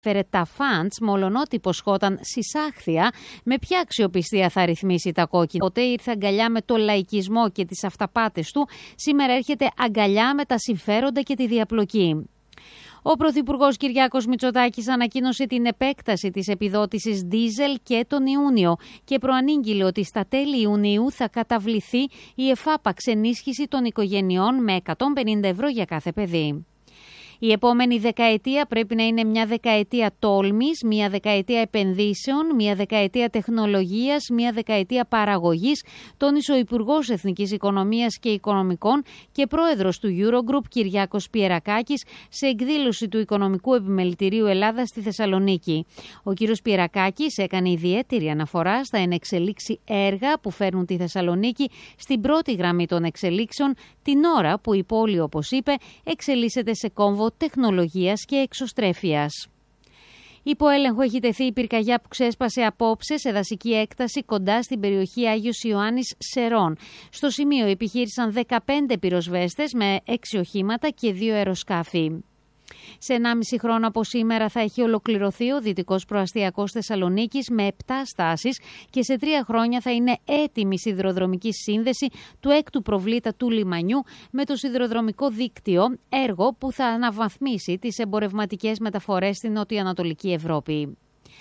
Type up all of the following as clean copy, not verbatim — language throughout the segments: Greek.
Φέρε τα φαντς, μολονότι υποσχόταν συσάχθεια, με ποια αξιοπιστία θα ρυθμίσει τα κόκκινα. Ποτέ ήρθε αγκαλιά με το λαϊκισμό και τις αυταπάτες του, σήμερα έρχεται αγκαλιά με τα συμφέροντα και τη διαπλοκή. Ο Πρωθυπουργός Κυριάκος Μητσοτάκης ανακοίνωσε την επέκταση της επιδότησης ντίζελ και τον Ιούνιο και προανήγγειλε ότι στα τέλη Ιουνίου θα καταβληθεί η εφάπαξ ενίσχυση των οικογενειών με 150 ευρώ για κάθε παιδί. Η επόμενη δεκαετία πρέπει να είναι μια δεκαετία τόλμης, μια δεκαετία επενδύσεων, μια δεκαετία τεχνολογίας, μια δεκαετία παραγωγής, τόνισε ο Υπουργός Εθνικής Οικονομίας και Οικονομικών και πρόεδρος του Eurogroup Κυριάκος Πιερακάκης σε εκδήλωση του Οικονομικού Επιμελητηρίου Ελλάδας στη Θεσσαλονίκη. Ο κ. Πιερακάκης έκανε ιδιαίτερη αναφορά στα ενεξελίξη έργα που φέρνουν τη Θεσσαλονίκη στην πρώτη γραμμή των εξελίξεων, την ώρα που η πόλη, όπως είπε, εξελίσσεται σε κόμβο τεχνολογίας και εξωστρέφειας. Υπό έλεγχο έχει τεθεί η πυρκαγιά που ξέσπασε απόψε σε δασική έκταση κοντά στην περιοχή Άγιος Ιωάννης Σερών. Στο σημείο επιχείρησαν 15 πυροσβέστες με 6 οχήματα και 2 αεροσκάφη. Σε 1,5 χρόνο από σήμερα θα έχει ολοκληρωθεί ο Δυτικός Προαστιακός Θεσσαλονίκης με 7 στάσεις και σε 3 χρόνια θα είναι έτοιμη η σιδηροδρομική σύνδεση του 6ου προβλήτα του λιμανιού με το σιδηροδρομικό δίκτυο, έργο που θα αναβαθμίσει τις εμπορευματικές μεταφορές στην νοτιοανατολική Ευρώπη.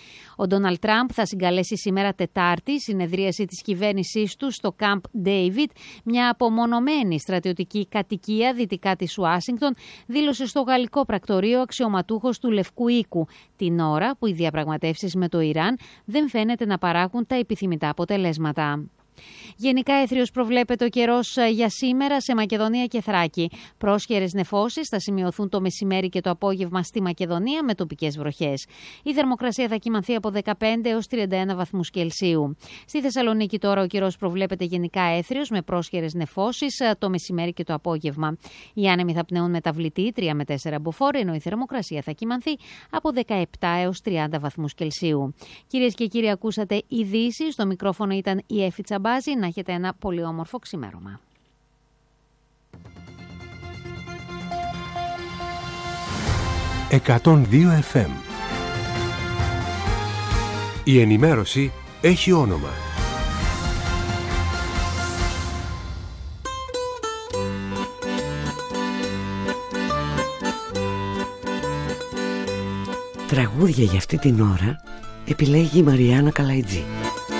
Ο Ντόναλντ Τραμπ θα συγκαλέσει σήμερα Τετάρτη συνεδρίαση της κυβέρνησής του στο Camp David, μια απομονωμένη στρατιωτική κατοικία δυτικά της Ουάσιγκτον, δήλωσε στο γαλλικό πρακτορείο αξιωματούχος του Λευκού Οίκου, την ώρα που οι διαπραγματεύσεις με το Ιράν δεν φαίνεται να παράγουν τα επιθυμητά αποτελέσματα. Γενικά έθριος προβλέπεται ο καιρός για σήμερα σε Μακεδονία και Θράκη. Πρόσχερες νεφώσεις θα σημειωθούν το μεσημέρι και το απόγευμα στη Μακεδονία με τοπικές βροχές. Η θερμοκρασία θα κυμανθεί από 15 έως 31 βαθμούς Κελσίου. Στη Θεσσαλονίκη τώρα ο καιρός προβλέπεται γενικά έθριος με πρόσχερες νεφώσεις το μεσημέρι και το απόγευμα. Οι άνεμοι θα πνέουν μεταβλητή 3 με 4 μποφόρ, ενώ η θερμοκρασία θα κυμανθεί από 17 έως 30 βαθμούς Κελσίου. Κυρίες και κύριοι, ακούσατε ειδήσεις. Στο μικρόφωνο ήταν η Έφη Τσαμπάζη. Να έχετε ένα πολύ όμορφο ξημέρωμα. «102 FM». Η ενημέρωση έχει όνομα. Τραγούδια για αυτή την ώρα επιλέγει η Μαριάννα Καλαϊτζή.